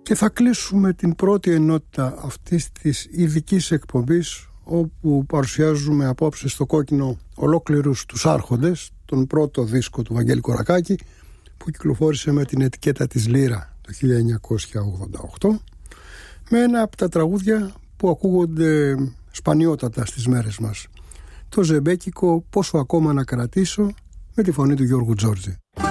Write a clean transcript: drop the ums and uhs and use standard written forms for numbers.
Και θα κλείσουμε την πρώτη ενότητα αυτής της ειδικής εκπομπής, όπου παρουσιάζουμε απόψε στο κόκκινο ολόκληρους τους Άρχοντες, τον πρώτο δίσκο του Βαγγέλη Κορακάκη, που κυκλοφόρησε με την ετικέτα της Λύρα το 1988, με ένα από τα τραγούδια που ακούγονται σπανιότατα στις μέρες μας, το ζεμπέκικο «Πόσο ακόμα να κρατήσω», με τη φωνή του Γιώργου Τζόρτζη.